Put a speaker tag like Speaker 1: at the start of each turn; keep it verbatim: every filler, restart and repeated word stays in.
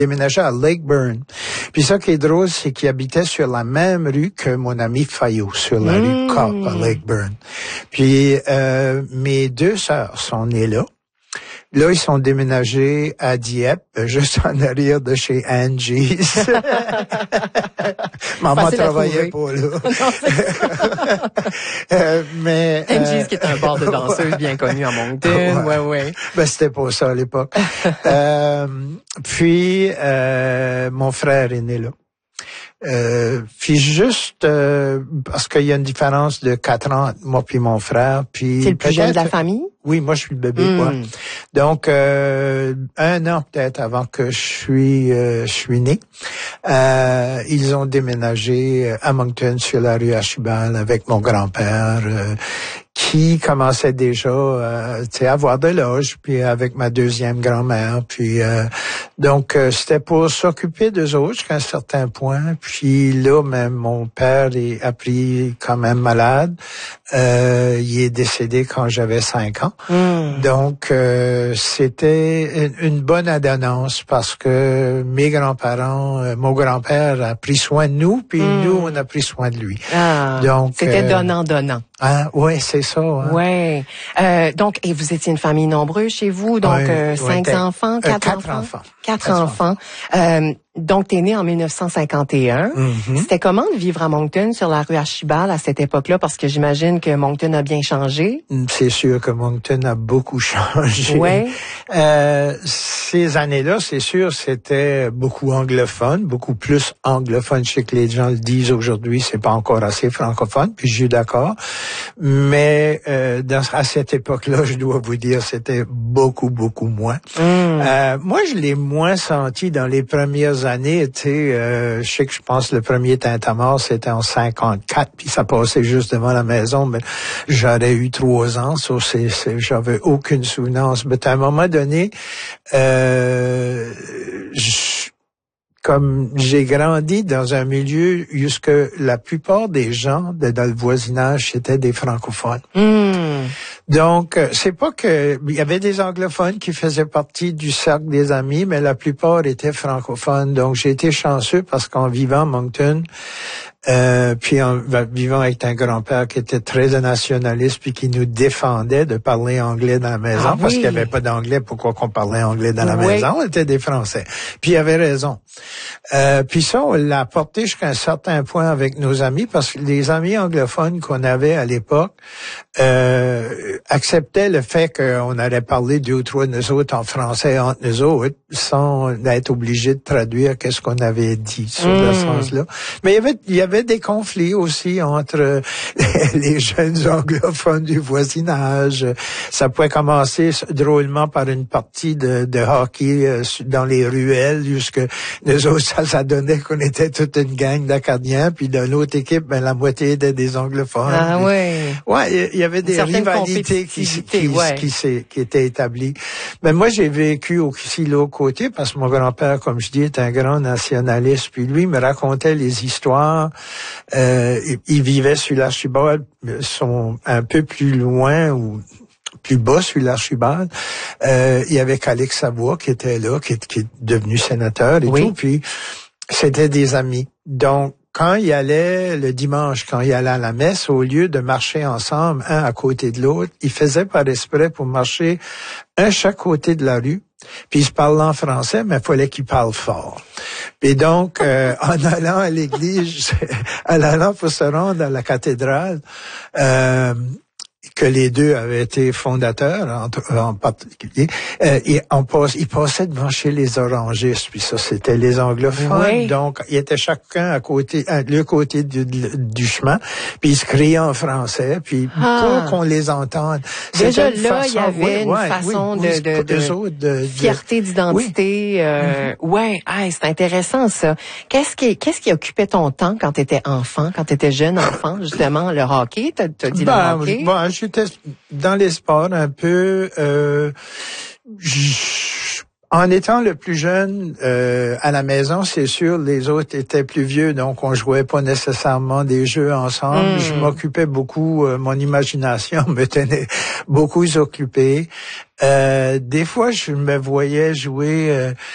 Speaker 1: déménagé à Lakeburn. Puis ça qui est drôle, c'est qu'il habitait sur la même rue que mon ami Fayot, sur la mmh. rue Copp à Lakeburn. Puis euh, mes deux sœurs sont nées là. Là, ils sont déménagés à Dieppe, juste en arrière de chez Angie's. Maman travaillait pas là. euh, mais
Speaker 2: Angie's, euh, qui est un bar de danseuses bien connu à Moncton. Ouais, ouais. ouais.
Speaker 1: Ben, c'était pas ça à l'époque. euh, puis, euh, mon frère est né là. Euh, puis juste euh, parce qu'il y a une différence de quatre ans entre moi puis mon frère. Puis
Speaker 2: c'est le plus jeune de la famille?
Speaker 1: Oui, moi je suis le bébé, mm. quoi. Donc euh, un an peut-être avant que je suis euh, je suis né, euh, ils ont déménagé à Moncton sur la rue Archibald avec mon grand-père. Euh, qui commençait déjà euh, tu sais, à avoir de l'âge, puis avec ma deuxième grand-mère. Puis euh, donc, euh, c'était pour s'occuper d'eux autres jusqu'à un certain point. Puis là, même mon père est, a pris quand même malade. Euh, il est décédé quand j'avais cinq ans. Mm. Donc, euh, c'était une, une bonne adonnance parce que mes grands-parents, euh, mon grand-père a pris soin de nous, puis mm. nous, on a pris soin de lui.
Speaker 2: Ah, donc c'était euh, donnant-donnant.
Speaker 1: Ah, oui, c'est ça. Hein.
Speaker 2: Ouais. Euh, donc, et vous étiez une famille nombreuse chez vous, donc
Speaker 1: ouais,
Speaker 2: euh, cinq
Speaker 1: ouais,
Speaker 2: enfants, quatre,
Speaker 1: euh, quatre
Speaker 2: enfants,
Speaker 1: enfants,
Speaker 2: quatre, quatre enfants. enfants. Euh, donc, t'es né en mille neuf cent cinquante et un. Mm-hmm. C'était comment de vivre à Moncton sur la rue Archibald à cette époque-là, parce que j'imagine que Moncton a bien changé.
Speaker 1: C'est sûr que Moncton a beaucoup changé.
Speaker 2: Ouais.
Speaker 1: Euh, ces années-là, c'est sûr, c'était beaucoup anglophone, beaucoup plus anglophone. Je sais que les gens le disent aujourd'hui, c'est pas encore assez francophone, puis je suis d'accord. Mais euh, dans, à cette époque-là, je dois vous dire, c'était beaucoup, beaucoup moins. Mm. Euh, moi, je l'ai moins senti dans les premières années. Tu sais, euh, je sais que je pense le premier Tintamarre, c'était en cinquante-quatre, puis ça passait juste devant la maison, mais j'aurais eu trois ans, ça, c'est, c'est, j'avais aucune souvenance. Mais à un moment donné, euh, je, comme j'ai grandi dans un milieu où la plupart des gens de, dans le voisinage étaient des francophones. Mm. Donc, c'est pas que il y avait des anglophones qui faisaient partie du cercle des amis, mais la plupart étaient francophones. Donc, j'ai été chanceux parce qu'en vivant à Moncton, Euh, puis en vivant avec un grand-père qui était très nationaliste puis qui nous défendait de parler anglais dans la maison ah, parce oui. qu'il n'y avait pas d'anglais, pourquoi qu'on parlait anglais dans la oui. maison? On était des Français. Puis il avait raison. Euh, puis ça, on l'a apporté jusqu'à un certain point avec nos amis parce que les amis anglophones qu'on avait à l'époque euh, acceptaient le fait qu'on allait parler deux ou trois de nous autres en français entre nous autres sans être obligés de traduire qu'est-ce qu'on avait dit sur mmh. le sens-là. Mais il y avait, il y avait Il y avait des conflits aussi entre les jeunes anglophones du voisinage. Ça pouvait commencer drôlement par une partie de, de hockey dans les ruelles, jusque nous autres, ça, ça donnait qu'on était toute une gang d'Acadiens, puis dans l'autre équipe, ben, la moitié était des anglophones.
Speaker 2: Ah
Speaker 1: puis,
Speaker 2: ouais.
Speaker 1: Ouais, il y avait des rivalités qui, qui, ouais. qui, qui, qui étaient établies. Mais moi, j'ai vécu aussi l'autre côté, parce que mon grand-père, comme je dis, est un grand nationaliste, puis lui me racontait les histoires. Euh, il vivait sur l'Archibald, sont un peu plus loin ou plus bas sur l'Archibald. Euh, il y avait Calix Savoie qui était là, qui, qui est devenu sénateur et oui. tout. Puis c'était des amis. Donc quand il allait le dimanche, quand il allait à la messe, au lieu de marcher ensemble, un à côté de l'autre, il faisait par esprit pour marcher un chaque côté de la rue. Puis il se parlait en français, mais il fallait qu'il parle fort. Et donc, euh, en allant à l'église, en allant pour se rendre à la cathédrale, euh, que les deux avaient été fondateurs, en, en particulier, euh, et on passe, ils passaient devant chez les orangistes, puis ça, c'était les anglophones. Oui. Donc, ils étaient chacun à côté, à le côté du, du chemin, puis ils se criaient en français, puis ah. pour qu'on les entende.
Speaker 2: Déjà là, il y avait oui, une ouais, façon
Speaker 1: oui,
Speaker 2: de, de, de, de, de fierté d'identité. Oui. Euh, mm-hmm. Ouais, ah, c'est intéressant ça. Qu'est-ce qui, qu'est-ce qui occupait ton temps quand tu étais enfant, quand tu étais jeune enfant, justement, le hockey? T'as, t'as dit
Speaker 1: ben,
Speaker 2: le hockey?
Speaker 1: Ben, j'étais dans les sports un peu. Euh, j- en étant le plus jeune euh, à la maison, c'est sûr, les autres étaient plus vieux, donc on jouait pas nécessairement des jeux ensemble. Mm. Je m'occupais beaucoup, euh, mon imagination me tenait beaucoup occupé. Euh, des fois, je me voyais jouer. Euh,